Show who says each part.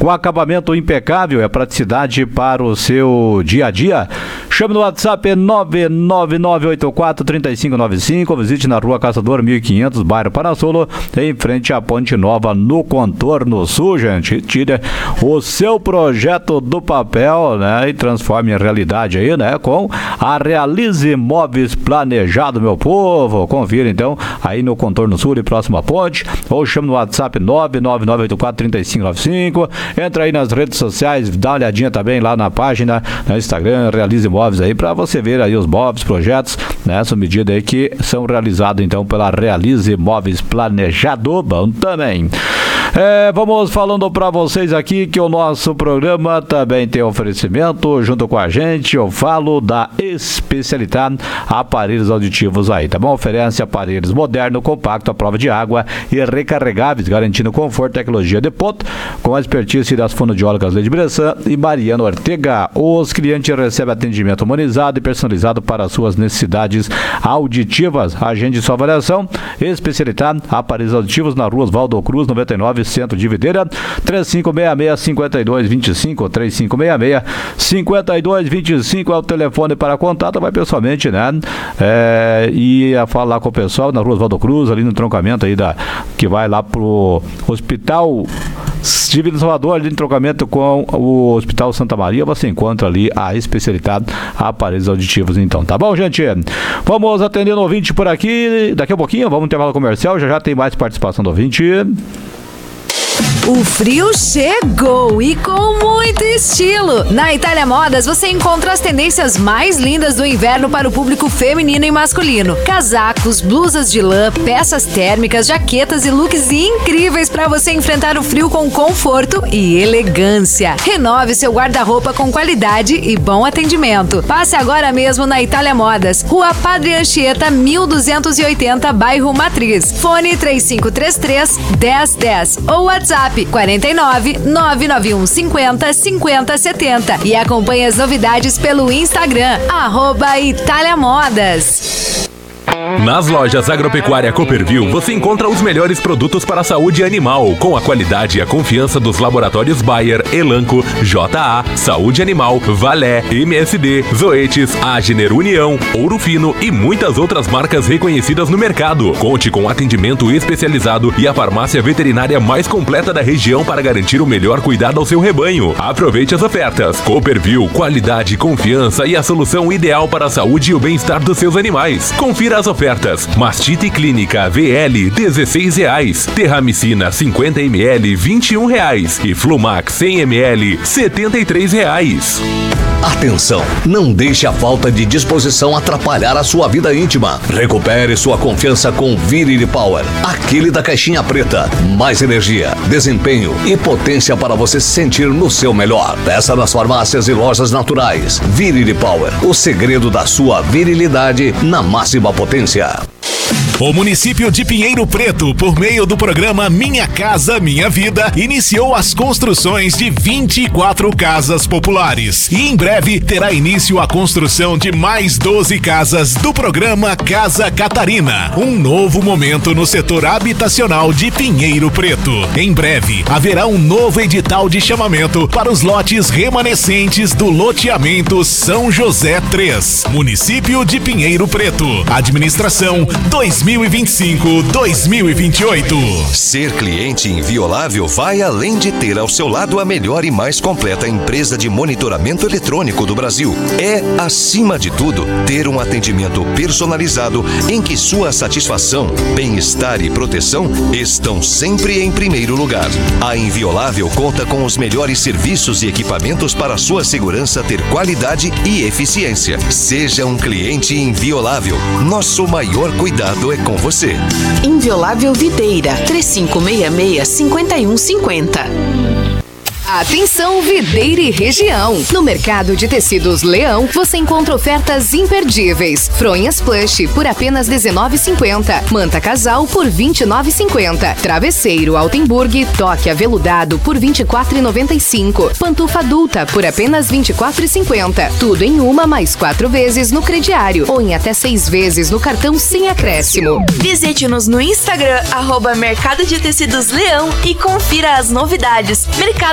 Speaker 1: com acabamento impecável, é praticidade para o seu dia a dia. Chame no WhatsApp 999843595, visite na Rua Caçador 1500, bairro Paraçolo, em frente à Ponte Nova, no Contorno Sul, gente. Tire o seu projeto do papel, né, e transforme em realidade aí, né, com a Realize Móveis Planejado, meu povo. Confira então aí no Contorno Sul e próximo à ponte, ou chame no WhatsApp 999843595. Entra aí nas redes sociais, dá uma olhadinha também lá na página, no Instagram, Realize Móveis aí, para você ver aí os móveis, projetos, nessa medida aí que são realizados então pela Realize Móveis Planejado. Bom também. Vamos falando para vocês aqui que o nosso programa também tem oferecimento junto com a gente. Eu falo da Especialidade Aparelhos Auditivos aí, tá bom? Oferece aparelhos modernos, compacto, à prova de água e recarregáveis, garantindo conforto e tecnologia de ponta, com a expertise das fonoaudiólogas Leide Bressan e Mariana Ortega. Os clientes recebem atendimento humanizado e personalizado para suas necessidades auditivas. Agende sua avaliação. Especialidade Aparelhos Auditivos na Rua Oswaldo Cruz, 99, Centro de Videira, 3566-5225, 3566-5225 é o telefone para contato. Vai pessoalmente, né? E falar com o pessoal na Rua Oswaldo Cruz, ali no troncamento aí que vai lá pro Hospital Divino Salvador, ali no trocamento com o Hospital Santa Maria. Você encontra ali a Especialidade Aparelhos Auditivos, então, tá bom, gente? Vamos atendendo o ouvinte por aqui, daqui a pouquinho, vamos no intervalo comercial, já tem mais participação do ouvinte.
Speaker 2: O frio chegou e com muito estilo. Na Itália Modas você encontra as tendências mais lindas do inverno para o público feminino e masculino. Casacos, blusas de lã, peças térmicas, jaquetas e looks incríveis para você enfrentar o frio com conforto e elegância. Renove seu guarda-roupa com qualidade e bom atendimento. Passe agora mesmo na Itália Modas, Rua Padre Anchieta, 1280, bairro Matriz. Fone 3533-1010 ou WhatsApp 49 991 50 50 70 e acompanhe as novidades pelo Instagram @Itália Modas.
Speaker 3: Nas lojas Agropecuária Copperville, você encontra os melhores produtos para a saúde animal, com a qualidade e a confiança dos laboratórios Bayer, Elanco, JA, Saúde Animal, Valé, MSD, Zoetis, Agener União, Ouro Fino e muitas outras marcas reconhecidas no mercado. Conte com atendimento especializado e a farmácia veterinária mais completa da região para garantir o melhor cuidado ao seu rebanho. Aproveite as ofertas. Copperville, qualidade, confiança e a solução ideal para a saúde e o bem-estar dos seus animais. Confira as ofertas. Mastite Clínica VL R$16, Terramicina 50 ml R$21 e Flumax 100 ml R$73.
Speaker 4: Atenção, não deixe a falta de disposição atrapalhar a sua vida íntima. Recupere sua confiança com Virility Power, aquele da caixinha preta. Mais energia, desempenho e potência para você se sentir no seu melhor. Peça nas farmácias e lojas naturais. Virility Power, o segredo da sua virilidade na máxima potência.
Speaker 5: O município de Pinheiro Preto, por meio do programa Minha Casa Minha Vida, iniciou as construções de 24 casas populares. E em breve terá início a construção de mais 12 casas do programa Casa Catarina. Um novo momento no setor habitacional de Pinheiro Preto. Em breve haverá um novo edital de chamamento para os lotes remanescentes do loteamento São José 3. Município de Pinheiro Preto. Administração 2025-2028.
Speaker 6: Ser cliente inviolável vai além de ter ao seu lado a melhor e mais completa empresa de monitoramento eletrônico do Brasil. É, acima de tudo, ter um atendimento personalizado em que sua satisfação, bem-estar e proteção estão sempre em primeiro lugar. A Inviolável conta com os melhores serviços e equipamentos para sua segurança ter qualidade e eficiência. Seja um cliente inviolável. Nosso maior cuidado é com você.
Speaker 7: Inviolável Videira, 3566-5150.
Speaker 2: Atenção Videira e região. No mercado de tecidos Leão, você encontra ofertas imperdíveis. Fronhas plush por apenas R$19,50. Manta casal por R$29,50. Travesseiro Altenburg toque aveludado por R$24,95. Pantufa adulta por apenas R$24,50. Tudo em uma mais 4 vezes no crediário ou em até 6 vezes no cartão sem acréscimo.
Speaker 7: Visite-nos no Instagram @Mercado de Tecidos Leão e confira as novidades. Mercado